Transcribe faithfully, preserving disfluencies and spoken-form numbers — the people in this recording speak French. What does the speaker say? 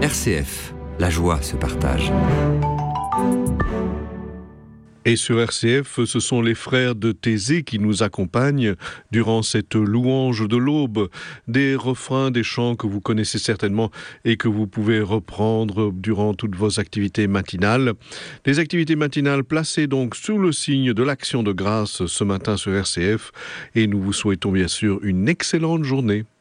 R C F, la joie se partage. Et sur R C F, ce sont les frères de Thésée qui nous accompagnent durant cette louange de l'aube. Des refrains, des chants que vous connaissez certainement et que vous pouvez reprendre durant toutes vos activités matinales. Des activités matinales placées donc sous le signe de l'action de grâce ce matin sur R C F. Et nous vous souhaitons bien sûr une excellente journée.